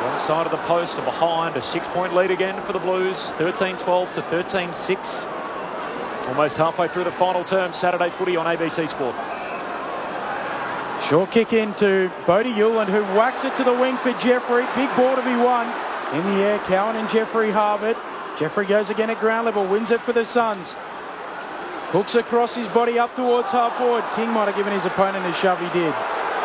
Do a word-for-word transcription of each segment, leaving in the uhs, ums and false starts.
Wrong side of the post or behind. A six-point lead again for the Blues. thirteen twelve to thirteen six. Almost halfway through the final term. Saturday footy on A B C Sport. Short kick into Bodie Hewland, who whacks it to the wing for Jeffrey. Big ball to be won. In the air, Cowan and Jeffrey halve it. Jeffrey goes again at ground level, wins it for the Suns. Hooks across his body up towards half forward. King might have given his opponent a shove, he did.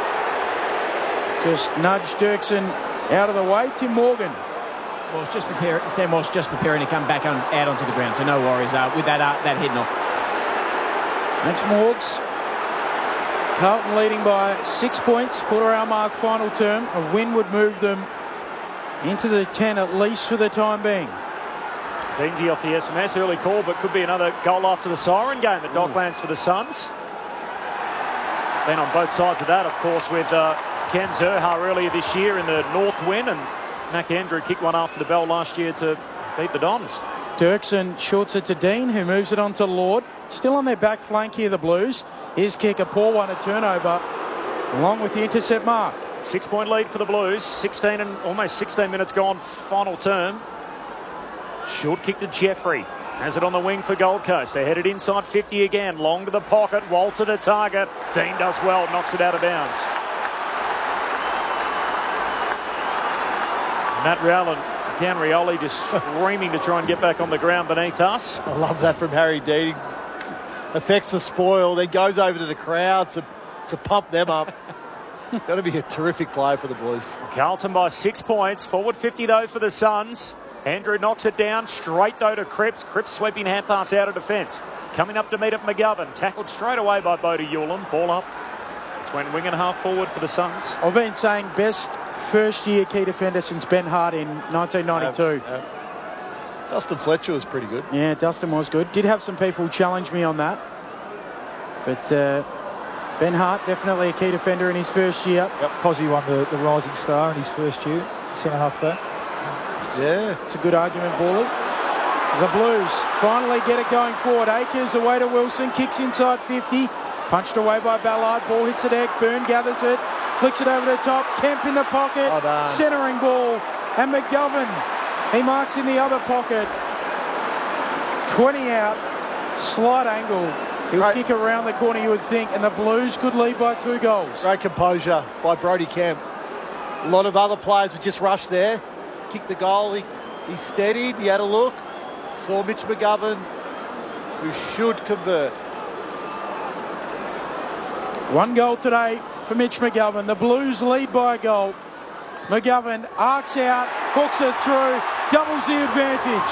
Just nudged Dirksen out of the way. Tim Morgan. Well, it's just preparing. Sam Walsh just preparing to come back on, out onto the ground, so no worries uh, with that uh, that head knock. Thanks, Morgs. Carlton leading by six points, quarter hour mark, final term. A win would move them into the ten at least for the time being. Beansy off the S M S, early call, but could be another goal after the siren game at Docklands for the Suns. Been on both sides of that, of course, with uh, Cam Zurhaar earlier this year in the North win, and Mac Andrew kicked one after the bell last year to beat the Dons. Dirksen shorts it to Dean, who moves it on to Lord. Still on their back flank here, the Blues. His kick, a poor one, a turnover, along with the intercept mark. Six-point lead for the Blues. sixteen and almost sixteen minutes gone, final term. Short kick to Jeffrey. Has it on the wing for Gold Coast. They're headed inside fifty again. Long to the pocket. Walter to target. Dean does well. Knocks it out of bounds. Matt Rowell and Dan Rioli just screaming to try and get back on the ground beneath us. I love that from Harry Dean. Affects the spoil, then goes over to the crowd to, to pump them up. Going to be a terrific play for the Blues. Carlton by six points. Forward fifty, though, for the Suns. Andrew knocks it down. Straight, though, to Cripps. Cripps sweeping hand pass out of defence. Coming up to meet up McGovern. Tackled straight away by Bodie Hewland. Ball up between wing and half forward for the Suns. I've been saying best first-year key defender since Ben Hart in nineteen ninety-two. Yeah, yeah. Dustin Fletcher was pretty good. Yeah, Dustin was good. Did have some people challenge me on that. But uh, Ben Hart, definitely a key defender in his first year. Yep, because he won the, the Rising Star in his first year, centre-half back. Yeah. It's a good argument, Bawley. The Blues finally get it going forward. Akers away to Wilson, kicks inside fifty. Punched away by Ballard. Ball hits the deck. Byrne gathers it. Flicks it over the top. Kemp in the pocket. Well done. Centering ball. And McGovern, he marks in the other pocket. twenty out. Slight angle. He'll Great. kick around the corner, you would think. And the Blues could lead by two goals. Great composure by Brodie Kemp. A lot of other players would just rush there. Kicked the goal. He, he steadied. He had a look. Saw Mitch McGovern, who should convert. One goal today for Mitch McGovern. The Blues lead by a goal. McGovern arcs out, hooks it through, doubles the advantage.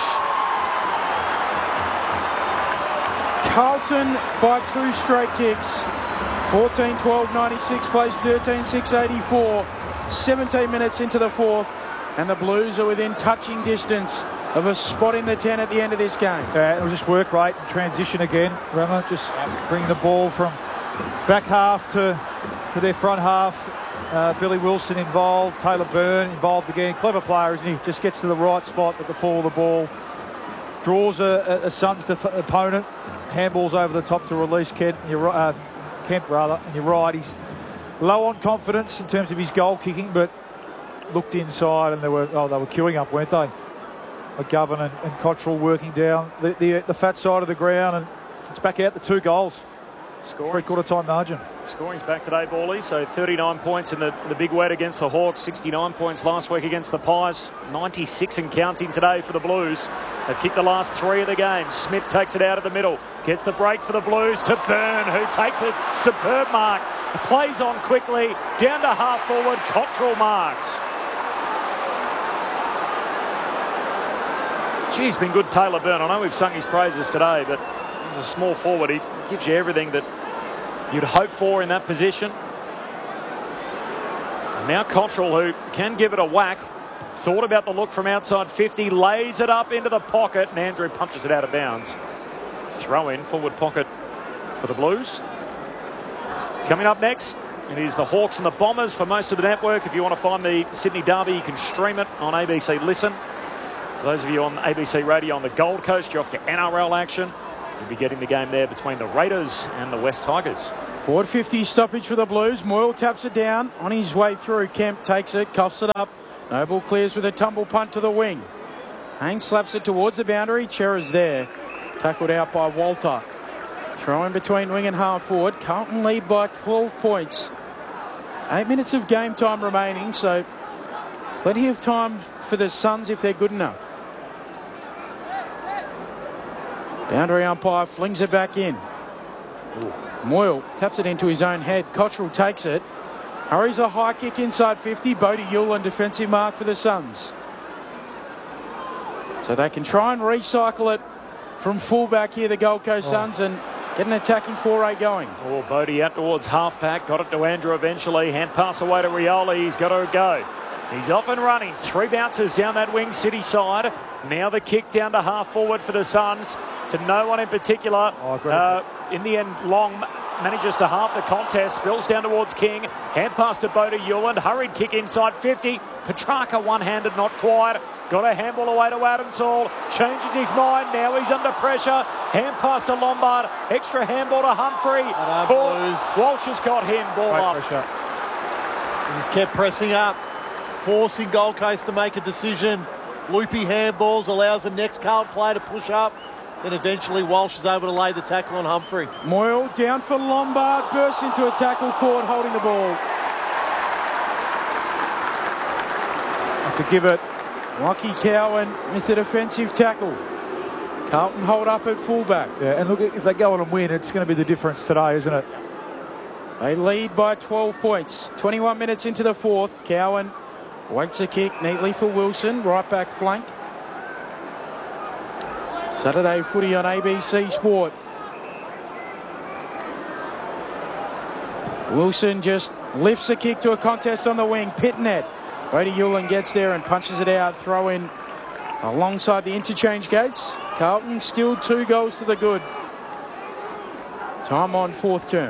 Carlton by two straight kicks. fourteen twelve ninety-six plays thirteen six eighty-four. seventeen minutes into the fourth, and the Blues are within touching distance of a spot in the ten at the end of this game. Uh, it'll just work rate and transition again. Rama just bringing the ball from back half to, to their front half. Uh, Billy Wilson involved. Taylor Byrne involved again. Clever player, isn't he? Just gets to the right spot at the fall of the ball. Draws a, a, a Suns def- opponent. Handballs over the top to release Kent. And you're, uh, Kemp, rather. And you're right, he's low on confidence in terms of his goal kicking, but looked inside and they were oh they were queuing up, weren't they? McGovern and, and Cottrell working down the, the the fat side of the ground, and it's back out to two goals. Three quarter time margin. Scoring's back today, Bawley. So thirty-nine points in the, the big wet against the Hawks, sixty-nine points last week against the Pies, ninety-six and counting today for the Blues. They've kicked the last three of the game. Smith takes it out of the middle, gets the break for the Blues to Byrne, who takes a superb mark. Plays on quickly, down to half forward, Cottrell marks. Gee, he's been good, Taylor Byrne. I know we've sung his praises today, but he's a small forward. He gives you everything that you'd hope for in that position. And now Cottrell, who can give it a whack, thought about the look from outside fifty, lays it up into the pocket, and Andrew punches it out of bounds. Throw in, forward pocket for the Blues. Coming up next, it is the Hawks and the Bombers for most of the network. If you want to find the Sydney Derby, you can stream it on A B C Listen. For those of you on A B C Radio on the Gold Coast, you're off to N R L action. You'll be getting the game there between the Raiders and the West Tigers. Forward fifty stoppage for the Blues. Moyle taps it down on his way through. Kemp takes it, cuffs it up. Noble clears with a tumble punt to the wing. Haynes slaps it towards the boundary. Chera's there. Tackled out by Walter. Throw in between wing and half forward. Carlton lead by twelve points. Eight minutes of game time remaining, so plenty of time for the Suns if they're good enough. Boundary umpire flings it back in. Ooh. Moyle taps it into his own head. Cottrell takes it. Hurries a high kick inside fifty. Bodie Yulin defensive mark for the Suns. So they can try and recycle it from fullback here, the Gold Coast oh. Suns, and get an attacking foray going. Oh, Bodie out towards halfback. Got it to Andrew eventually. Hand pass away to Rioli. He's got to go. He's off and running. Three bounces down that wing city side. Now the kick down to half forward for the Suns. To no one in particular. Oh, uh, in the end, Long manages to halve the contest. Spills down towards King. Hand pass to Bodie Yuland. Hurried kick inside fifty. Petrarca one-handed, not quite. Got a handball away to Adams Hall. Changes his mind. Now he's under pressure. Hand pass to Lombard. Extra handball to Humphrey. Walsh has got him. Ball Great up. Pressure. He's kept pressing up, forcing Gold Coast to make a decision. Loopy handballs allows the next Carlton player to push up. Then eventually Walsh is able to lay the tackle on Humphrey. Moyle down for Lombard. Bursts into a tackle court holding the ball. To give it. Lockie Cowan with the defensive tackle. Carlton hold up at fullback. Yeah, and look, if they go on and win, it's going to be the difference today, isn't it? They lead by twelve points. twenty-one minutes into the fourth. Cowan waits a kick neatly for Wilson. Right back flank. Saturday footy on A B C Sport. Wilson just lifts a kick to a contest on the wing. Pitnet. Bodie Yulin gets there and punches it out. Throw in alongside the interchange gates. Carlton still two goals to the good. Time on fourth term.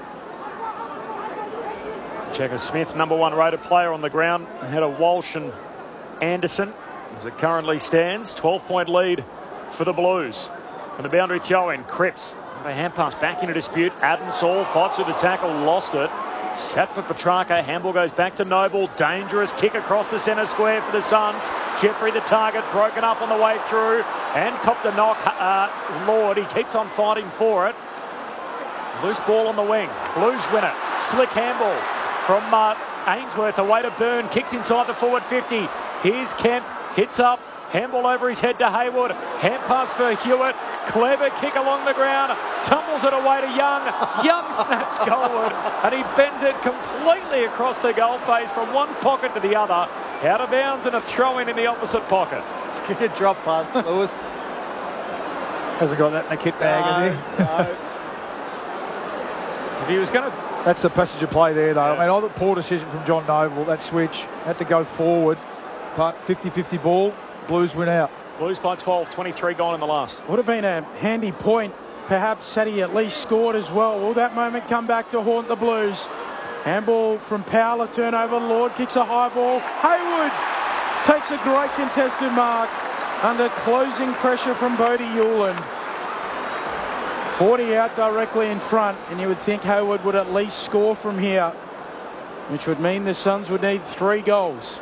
Checker Smith, number one rated player on the ground, ahead of Walsh and Anderson as it currently stands. twelve point lead for the Blues. From the boundary throw in, Cripps. A hand pass back into dispute. Adams Hall fights with the tackle, lost it. Sat for Petrarca. Handball goes back to Noble. Dangerous kick across the centre square for the Suns. Jeffrey the target, broken up on the way through and copped a knock. Uh, Lord, he keeps on fighting for it. Loose ball on the wing. Blues win it. Slick handball from uh, Ainsworth away to Byrne. Kicks inside the forward fifty. Here's Kemp. Hits up. Handball over his head to Hayward. Hand pass for Hewitt. Clever kick along the ground. Tumbles it away to Young. Young snaps goalward and he bends it completely across the goal face from one pocket to the other. Out of bounds and a throw in in the opposite pocket. Let's kick a drop punt, Lewis. Hasn't got that in the kit bag, no, has he? No. If he was going to... That's the passage of play there, though. Yeah. I mean, I thought poor decision from John Noble. That switch had to go forward. But fifty fifty ball. Blues win out. Blues by twelve, twenty-three gone in the last. Would have been a handy point. Perhaps had he at least scored as well. Will that moment come back to haunt the Blues? Handball from Powell, a turnover. Lord kicks a high ball. Hayward takes a great contested mark under closing pressure from Bodie Yulin. forty out directly in front, and you would think Hayward would at least score from here, which would mean the Suns would need three goals.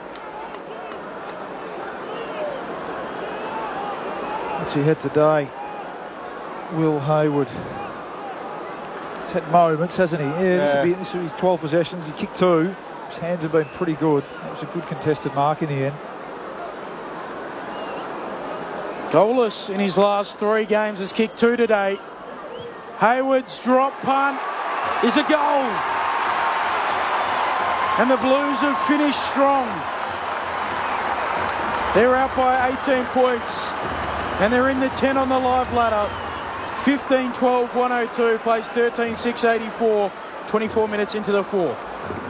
What's he had today? Will Hayward. He's had moments, hasn't he? Yeah, Yeah. This, will be, this will be twelve possessions. He kicked two. His hands have been pretty good. That was a good contested mark in the end. Goalless in his last three games, has kicked two today. Hayward's drop punt is a goal. And the Blues have finished strong. They're out by eighteen points. And they're in the ten on the live ladder. fifteen twelve one oh two, plays thirteen six eighty-four, twenty-four minutes into the fourth.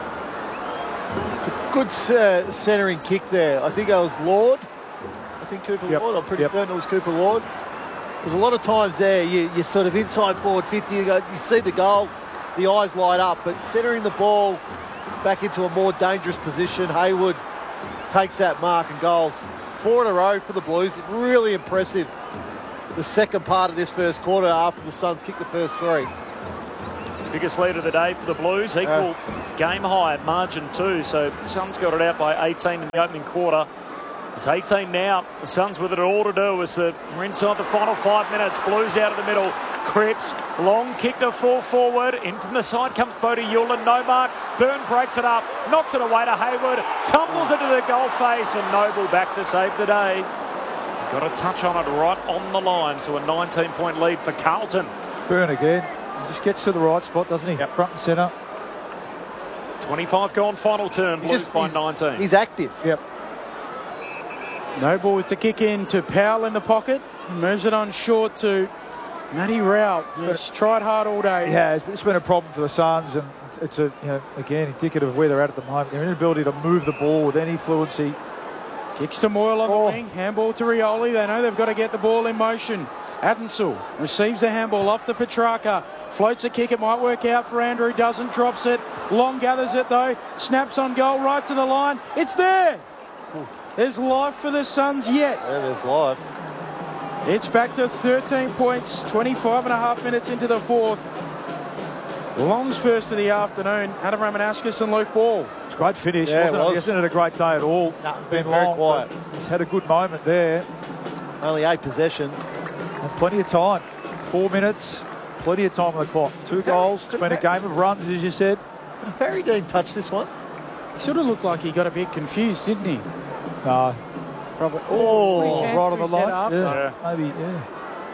Good uh, centering kick there. I think that was Lord. I think Cooper Yep. Lord. I'm pretty Yep. certain it was Cooper Lord. There's a lot of times there you, you're sort of inside forward fifty. You, go, you see the goals, the eyes light up. But centering the ball back into a more dangerous position, Hayward takes that mark and goals. Four in a row for the Blues. Really impressive. The second part of this first quarter after the Suns kicked the first three. Biggest lead of the day for the Blues. Equal Uh, game high at margin too. So Suns got it out by eighteen in the opening quarter. It's eighteen now. The Suns with it all to do as the, we're inside the final five minutes. Blues out of the middle. Cripps, long kick to full forward. In from the side comes Bodie Yulin. No mark. Byrne breaks it up. Knocks it away to Hayward. Tumbles into the goal face and Noble back to save the day. Got a touch on it right on the line. So a nineteen point lead for Carlton. Byrne again. He just gets to the right spot, doesn't he? Yep. Front and centre. twenty-five gone final turn. Blues Just- by he's- nineteen. He's active. Yep. Noble with the kick in to Powell in the pocket. Moves it on short to Matty Rowell. Just tried hard all day. It has, but it's been a problem for the Suns, and it's a, you know, again, indicative of where they're at at the moment. Their inability to move the ball with any fluency. Kicks to Moyle on Oh. the wing. Handball to Rioli. They know they've got to get the ball in motion. Attensul receives the handball off to Petrarca. Floats a kick. It might work out for Andrew. Doesn't. Drops it. Long gathers it though. Snaps on goal right to the line. It's there. There's life for the Suns yet. Yeah, there's life. It's back to thirteen points. twenty-five and a half minutes into the fourth. Long's first of the afternoon. Adam Ramanauskas and Luke Ball. It's a great finish, Yeah, it wasn't it? was. He hasn't had a great day at all. No, it's It's been been very long, quiet. but he's had a good moment there. Only eight possessions. And plenty of time. Four minutes, plenty of time on the clock. Two goals. It's been a game of runs, as you said. Ferry didn't touch this one. He sort of looked like he got a bit confused, didn't he? No, Probably. Oh, Put his hands right through on the his head line. after. Yeah, Yeah. maybe, yeah.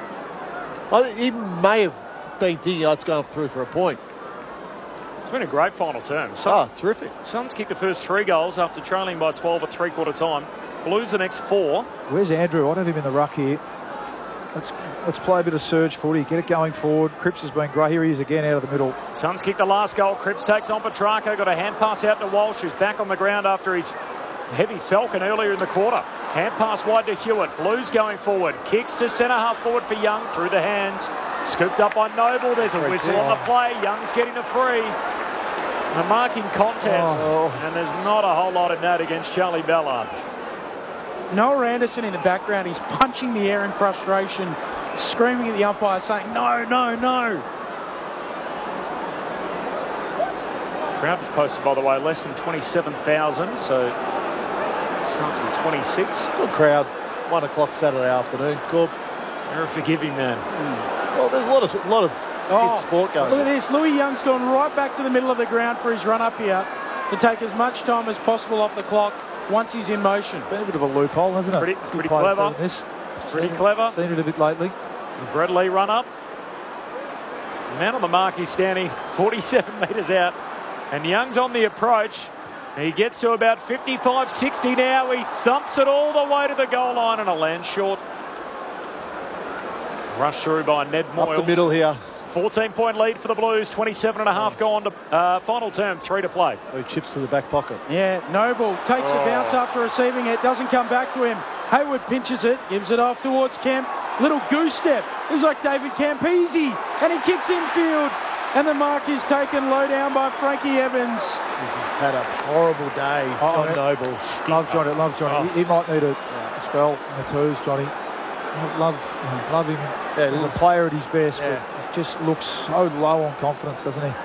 I think he may have been thinking, oh, it's going through for a point. It's been a great final term. Suns, Oh, terrific. Suns kicked the first three goals after trailing by twelve at three-quarter time. Blues the next four. Where's Andrew? I'd have him in the ruck here. Let's let's play a bit of surge footy. Get it going forward. Cripps has been great. Here he is again out of the middle. Suns kick the last goal. Cripps takes on Petrarca. Got a hand pass out to Walsh, who's back on the ground after his heavy falcon earlier in the quarter. Hand pass wide to Hewitt. Blues going forward. Kicks to centre half forward for Young through the hands. Scooped up by Noble. There's a whistle on the play. Young's getting a free. A marking contest. Oh. And there's not a whole lot in that against Charlie Ballard. Noah Anderson in the background. He's punching the air in frustration, screaming at the umpire, saying, no, no, no. Crowd was posted, by the way, less than twenty-seven thousand, so starts with twenty-six. Good crowd. One o'clock Saturday afternoon. Good. You're a forgiving man. Well, there's a lot of a lot of Oh, good sport going look at on. this. Louis Young's gone right back to the middle of the ground for his run up here to take as much time as possible off the clock once he's in motion. Been a bit of a loophole, hasn't it? Pretty- it's pretty Played clever. through This. It's pretty clever. Seen it a bit lately. Bradley run up. Man on the mark, he's standing forty-seven metres out. And Young's on the approach. He gets to about fifty-five sixty now. He thumps it all the way to the goal line and a land short. Rushed through by Ned Moyles. Up the middle here. fourteen point lead for the Blues. twenty-seven and a half go on to uh, final term. Three to play. So he chips to the back pocket. Yeah, Noble takes the bounce after receiving it, doesn't come back to him. Hayward pinches it, gives it off towards Kemp. Little goose step. It was like David Campese, and he kicks infield. And the mark is taken low down by Frankie Evans. He's had a horrible day. Oh, John yeah. Noble. Love Johnny. Love Johnny. Oh. He, he might need a spell in the twos, Johnny. I Love, love him Yeah, as a player at his best, Yeah. but he just looks so low on confidence, doesn't he?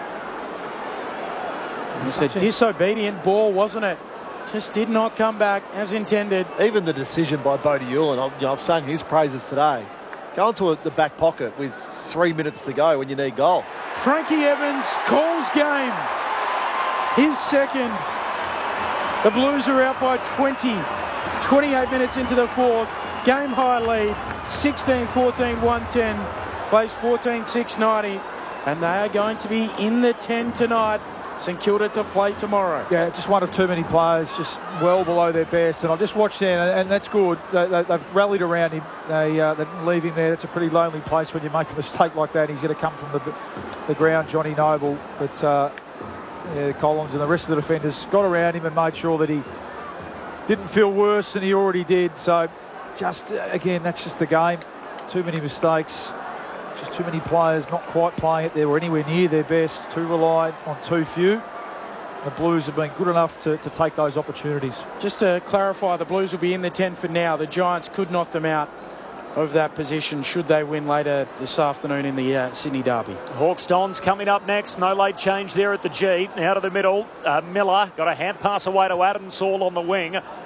It's a disobedient ball, wasn't it? Just did not come back as intended. Even the decision by Bodie Yulin, I've, you know, I've sung his praises today. Going to a, the back pocket with three minutes to go when you need goals. Frankie Evans calls game. His second. The Blues are out by twenty. twenty-eight minutes into the fourth. Game high lead. sixteen fourteen, one ten. Plays fourteen six ninety. And they are going to be in the ten tonight. St Kilda to play tomorrow. Yeah, just one of too many players, just well below their best. And I just watched them, and, and that's good. They, they, they've rallied around him. They, uh, they didn't leave him there. It's a pretty lonely place when you make a mistake like that. He's going to come from the, the ground, Johnny Noble. But uh, yeah, Collins and the rest of the defenders got around him and made sure that he didn't feel worse than he already did. So just, uh, again, that's just the game. Too many mistakes. Just too many players not quite playing it there or anywhere near their best. Too relied on too few. The Blues have been good enough to, to take those opportunities. Just to clarify, the Blues will be in the ten for now. The Giants could knock them out of that position should they win later this afternoon in the uh, Sydney Derby. Hawks Dons coming up next. No late change there at the G. Out of the middle, uh, Miller got a hand pass away to Adam Saul on the wing.